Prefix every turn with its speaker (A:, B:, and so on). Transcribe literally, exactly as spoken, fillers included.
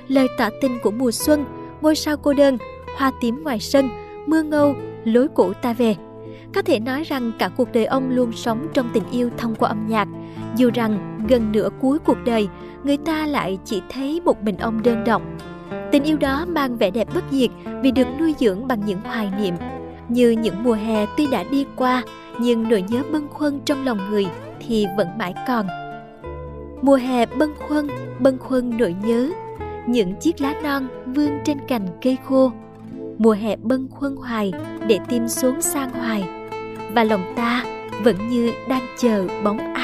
A: lời tỏ tình của mùa xuân, ngôi sao cô đơn, hoa tím ngoài sân, mưa ngâu, lối cũ ta về. Có thể nói rằng cả cuộc đời ông luôn sống trong tình yêu thông qua âm nhạc, dù rằng gần nửa cuối cuộc đời, người ta lại chỉ thấy một mình ông đơn độc. Tình yêu đó mang vẻ đẹp bất diệt vì được nuôi dưỡng bằng những hoài niệm. Như những mùa hè tuy đã đi qua, nhưng nỗi nhớ bâng khuâng trong lòng người thì vẫn mãi còn. Mùa hè bâng khuâng, bâng khuâng nỗi nhớ, những chiếc lá non vương trên cành cây khô. Mùa hè bâng khuâng hoài để tim xuống sang hoài, và lòng ta vẫn như đang chờ bóng